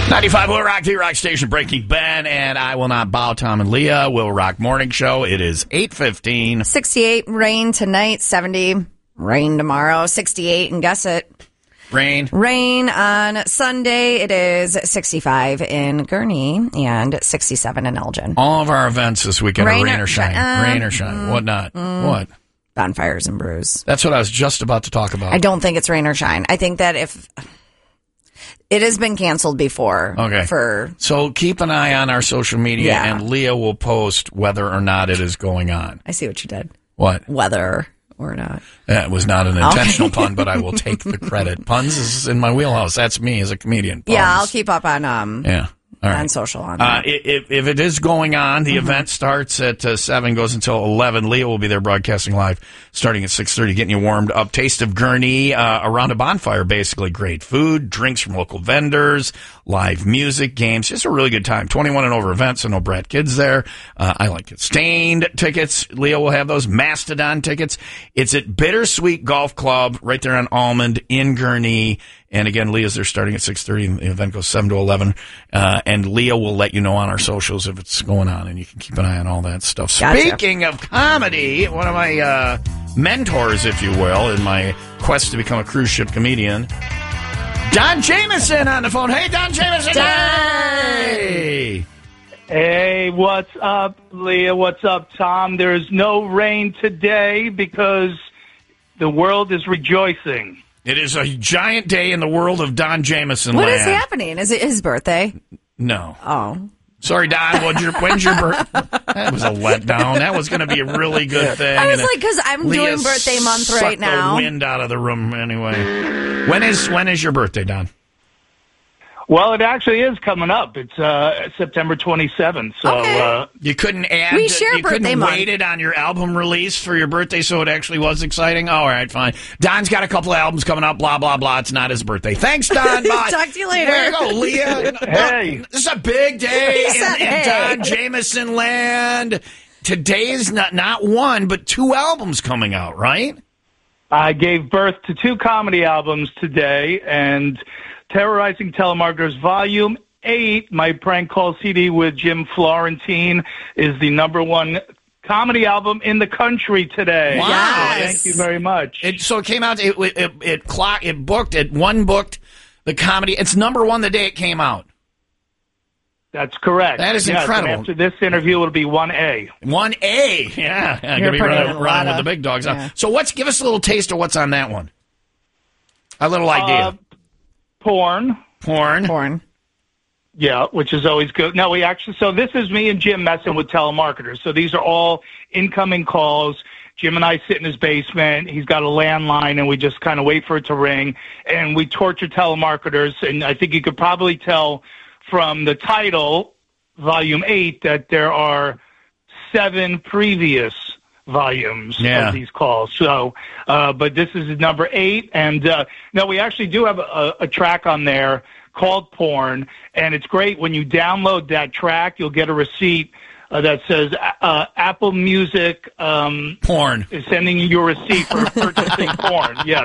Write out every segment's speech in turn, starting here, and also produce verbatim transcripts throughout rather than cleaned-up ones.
ninety-five Will Rock, the Rock Station, Breaking Ben, and I Will Not Bow, Tom and Leah, Will Rock Morning Show. It is eight fifteen. sixty-eight, rain tonight, seventy, rain tomorrow, sixty-eight, and guess it. Rain. Rain on Sunday. It is sixty-five in Gurnee and sixty-seven in Elgin. All of our events this weekend Rain are rain or or shine. shine. Rain or shine. Mm, what not? mm. What? Bonfires and brews. That's what I was just about to talk about. I don't think it's rain or shine. I think that if... It has been canceled before. Okay. For So keep an eye on our social media, Yeah. and Leah will post whether or not it is going on. I see what you did. What? Whether or not. That was not an intentional Okay. pun, but I will take the credit. Puns is in my wheelhouse. That's me as a comedian. Puns. Yeah, I'll keep up on um Yeah. All right. on social on Uh, that. if, if it is going on, the Mm-hmm. event starts at uh, seven, goes until eleven. Leah will be there broadcasting live starting at six thirty, getting you warmed up. Taste of Gurnee uh, around a bonfire, basically. Great food, drinks from local vendors, live music, games. Just a really good time. twenty-one and over event, so no brat kids there. Uh, I like it. Stained tickets. Leah will have those. Mastodon tickets. It's at Bittersweet Golf Club right there on Almond in Gurnee. And again, Leah's there starting at six thirty. The event goes seven to eleven. Uh, and Leah will let you know on our socials if it's going on, and you can keep an eye on all that stuff. Gotcha. Speaking of comedy, one of my uh, mentors, if you will, in my quest to become a cruise ship comedian, Don Jamieson on the phone. Hey, Don Jamieson. Don! Hey. Hey, what's up, Leah? What's up, Tom? There's no rain today because the world is rejoicing. It is a giant day in the world of Don Jamieson What land. is happening? Is it his birthday? No. Oh. Sorry, Don. When's your, when's your birthday? That was a letdown. That was going to be a really good thing. I was and like, because I'm Leah doing birthday month sucked right now. the wind out of the room anyway. When is when is your birthday, Don? Well, it actually is coming up. It's uh, September twenty-seventh. So Okay. uh, You couldn't add. We share you birthday couldn't month. wait it on your album release for your birthday, so it actually was exciting. Oh, all right, fine. Don's got a couple of albums coming up. Blah blah blah. It's not his birthday. Thanks, Don. Bye. Talk to you later. Way to go, Leah. Hey. This is a big day He said in, in hey. Don Jamieson land. Today's not not one, but two albums coming out, right? I gave birth to two comedy albums today, and Terrorizing Telemarketers Volume eight, my prank call C D with Jim Florentine, is the number one comedy album in the country today. Wow. So Yes. thank you very much. It, so it came out. It it it, it clock. It booked. It one booked the comedy. It's number one the day it came out. That's correct. That is Yes, incredible. and after this interview, it'll be one A. One A. Yeah, yeah You're gonna be putting running, in a running lot with the of- big dogs. yeah. So what's give us a little taste of what's on that one? A little idea. Uh, porn. Porn. Porn. Yeah, which is always good. No, we actually, so this is me and Jim messing with telemarketers. So these are all incoming calls. Jim and I sit in his basement. He's got a landline, and we just kind of wait for it to ring. And we torture telemarketers. And I think you could probably tell from the title, Volume eight, that there are seven previous volumes Yeah. of these calls. So, uh, but this is number eight. And uh, no, we actually do have a, a track on there called Porn, and it's great. When you download that track, you'll get a receipt uh, that says uh, Apple Music um, Porn. is sending you a receipt for purchasing porn. Yes.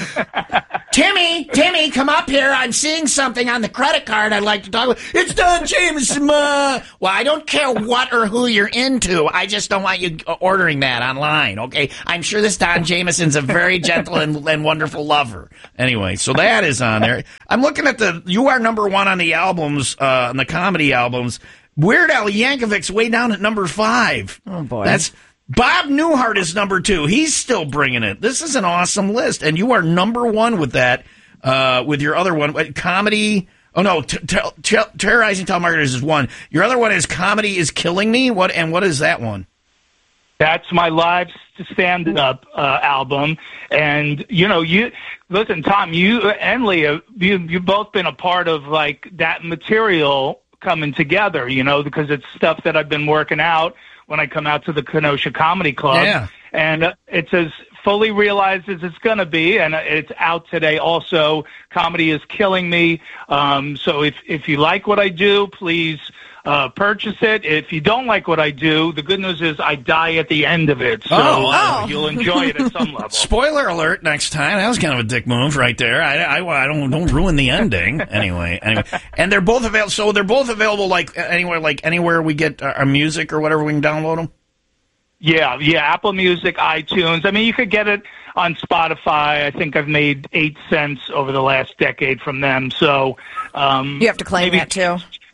Timmy, Timmy, come up here. I'm seeing something on the credit card I'd like to talk about. It's Don Jamieson. Uh. Well, I don't care what or who you're into. I just don't want you ordering that online, okay? I'm sure this Don Jamieson's a very gentle and, and wonderful lover. Anyway, so that is on there. I'm looking at the, you are number one on the albums, uh, on the comedy albums. Weird Al Yankovic's way down at number five. Oh, boy. That's... Bob Newhart is number two. He's still bringing it. This is an awesome list, and you are number one with that. Uh, with your other one, what, comedy. Oh no, t- t- t- terrorizing telemarketers is one. Your other one is comedy is killing me. What and what is that one? That's my live stand-up uh, album, and you know, you listen, Tom, you and Leah, you you've both been a part of like that material coming together. You know, because it's stuff that I've been working out when I come out to the Kenosha Comedy Club. Yeah. And uh, it's as fully realized as it's going to be, and uh, it's out today also. Comedy is killing me. Um, so if, if you like what I do, please uh, purchase it. If you don't like what I do, the good news is I die at the end of it, so Oh, uh, wow. you'll enjoy it at some level. Spoiler alert! Next time, that was kind of a dick move right there. I, I, I don't don't ruin the ending. Anyway, anyway, and they're both available. So they're both available like anywhere, like anywhere we get our music or whatever. We can download them. Yeah, yeah, Apple Music, iTunes. I mean, you could get it on Spotify. I think I've made eight cents over the last decade from them. So um, You have to claim maybe, that too.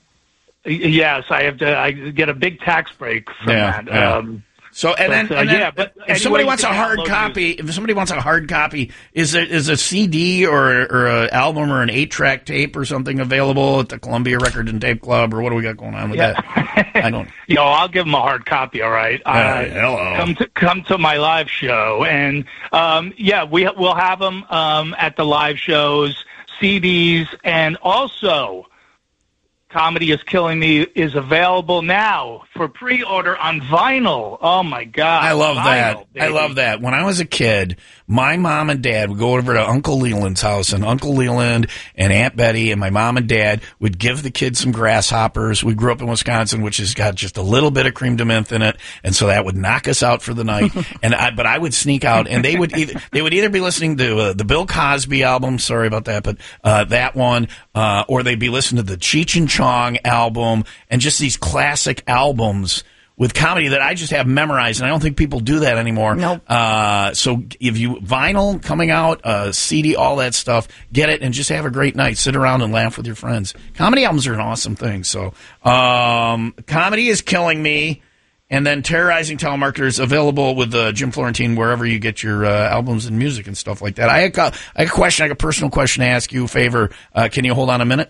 Yes, I have to. I get a big tax break from Yeah, that. yeah. Um, So and But, then, uh, and then yeah, but if anyway, somebody you wants a can hard download copy, if somebody wants a hard copy, is there is a C D or or an album or an eight track tape or something available at the Columbia Record and Tape Club, or what do we got going on with Yeah. that? I don't. Yo, I'll give them a hard copy. All right. Uh, Uh, hello. Come to come to my live show, and um, yeah, we we'll have them um, at the live shows, C Ds, and also. Comedy is Killing Me is available now for pre-order on vinyl. Oh, my God. I love Vinyl, that. I baby. love that. When I was a kid, my mom and dad would go over to Uncle Leland's house, and Uncle Leland and Aunt Betty and my mom and dad would give the kids some grasshoppers. We grew up in Wisconsin, which has got just a little bit of cream de menthe in it, and so that would knock us out for the night. and I, But I would sneak out, and they would either, they would either be listening to uh, the Bill Cosby album, sorry about that, but uh, that one, uh, or they'd be listening to the Cheech and Chong album, and just these classic albums with comedy that I just have memorized, and I don't think people do that anymore. Nope. Uh, so if you vinyl coming out, uh, C D, all that stuff, get it and just have a great night. Sit around and laugh with your friends. Comedy albums are an awesome thing. So um, Comedy is Killing Me, and then Terrorizing Telemarketers available with uh, Jim Florentine wherever you get your uh, albums and music and stuff like that. I had, I had a question, I had a personal question to ask you. A favor, uh, can you hold on a minute?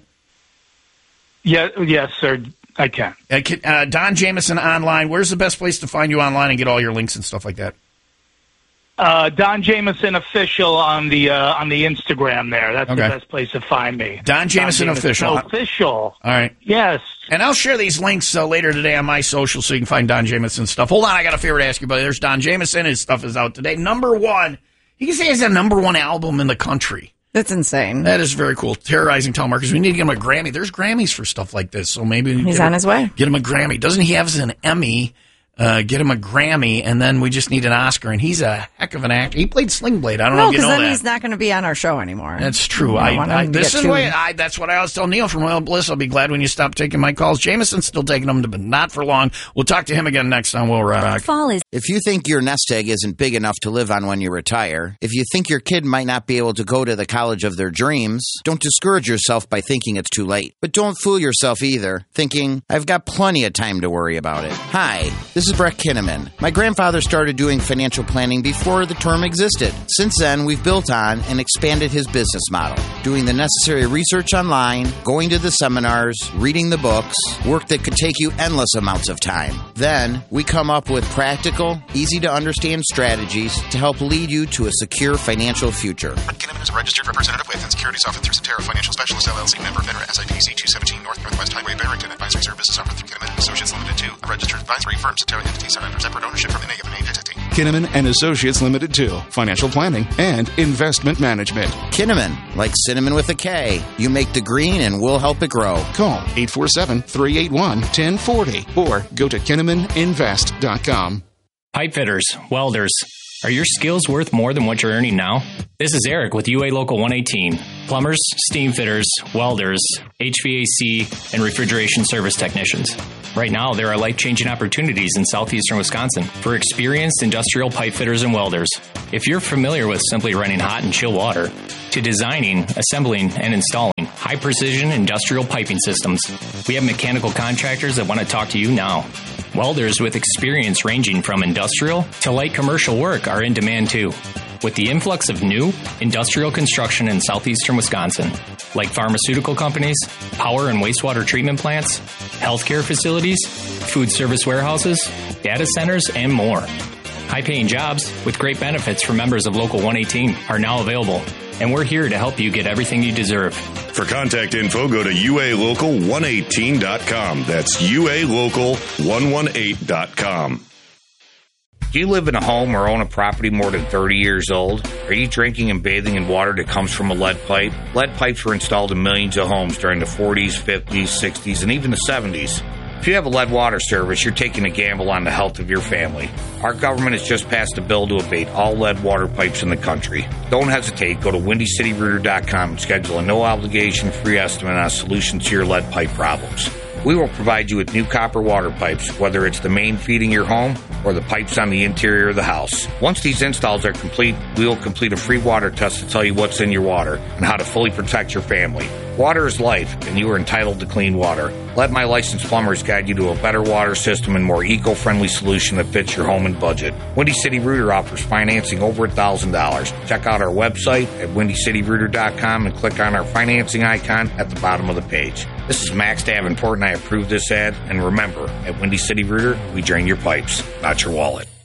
Yeah, yes, sir. I can. Uh, can, uh, Don Jamieson online. Where's the best place to find you online and get all your links and stuff like that? Uh, Don Jamieson Official on the uh, on the Instagram there. That's Okay. the best place to find me. Don Jamieson Official. Official. All right. Yes. And I'll share these links uh, later today on my social so you can find Don Jamieson stuff. Hold on, I got a favor to ask you, buddy. There's Don Jamieson. His stuff is out today. Number one. He can say it's the number one album in the country. That's insane. That is very cool. Terrorizing Telemarketers. We need to get him a Grammy. There's Grammys for stuff like this, so maybe we He's get on him, his way. Get him a Grammy. Doesn't he have an Emmy? Uh, get him a Grammy, and then we just need an Oscar. And he's a heck of an actor. He played Sling Blade. I don't know No, if you because know then that. he's not going to be on our show anymore. That's true. We don't I, want I him to this get is too- why I, that's what I always tell Neil from Royal Bliss. I'll be glad when you stop taking my calls. Jameson's still taking them, but not for long. We'll talk to him again next time. We'll rock. Fall is If you think your nest egg isn't big enough to live on when you retire, if you think your kid might not be able to go to the college of their dreams, don't discourage yourself by thinking it's too late. But don't fool yourself either, thinking, I've got plenty of time to worry about it. Hi, this is Brett Kinnaman. My grandfather started doing financial planning before the term existed. Since then, we've built on and expanded his business model, doing the necessary research online, going to the seminars, reading the books, work that could take you endless amounts of time. Then, we come up with practical, easy-to-understand strategies to help lead you to a secure financial future. Brett Kinnaman is a registered representative with and securities offered through Cetera Financial Specialists, L L C, member FINRA, S I P C two seventeen North Northwest Highway, Barrington. Advisory services offered through Kinnaman and Associates Limited to a registered advisory firm. Cetera entity surrender separate ownership from any of a named entity. Kinnaman and Associates Limited to Financial Planning and Investment Management. Kinnaman, like cinnamon with a K. You make the green and we'll help it grow. Call eight four seven, three eight one, one zero four zero or go to kinnaman invest dot com. Pipe fitters, welders, are your skills worth more than what you're earning now? This is Eric with U A Local one eighteen. Plumbers, steam fitters, welders, H V A C, and refrigeration service technicians. Right now, there are life-changing opportunities in southeastern Wisconsin for experienced industrial pipe fitters and welders. If you're familiar with simply running hot and chill water, to designing, assembling, and installing high-precision industrial piping systems, we have mechanical contractors that want to talk to you now. Welders with experience ranging from industrial to light commercial work are in demand too. With the influx of new industrial construction in southeastern Wisconsin, like pharmaceutical companies, power and wastewater treatment plants, healthcare facilities, food service warehouses, data centers, and more. High-paying jobs with great benefits for members of Local one eighteen are now available, and we're here to help you get everything you deserve. For contact info, go to U A local one eighteen dot com. That's U A local one eighteen dot com. Do you live in a home or own a property more than thirty years old? Are you drinking and bathing in water that comes from a lead pipe? Lead pipes were installed in millions of homes during the forties, fifties, sixties, and even the seventies. If you have a lead water service, you're taking a gamble on the health of your family. Our government has just passed a bill to abate all lead water pipes in the country. Don't hesitate. Go to windy city rooter dot com and schedule a no-obligation free estimate on a solution to your lead pipe problems. We will provide you with new copper water pipes, whether it's the main feeding your home or the pipes on the interior of the house. Once these installs are complete, we will complete a free water test to tell you what's in your water and how to fully protect your family. Water is life, and you are entitled to clean water. Let my licensed plumbers guide you to a better water system and more eco-friendly solution that fits your home and budget. Windy City Rooter offers financing over one thousand dollars. Check out our website at windy city rooter dot com and click on our financing icon at the bottom of the page. This is Max Davenport, and I approve this ad. And remember, at Windy City Rooter, we drain your pipes, not your wallet.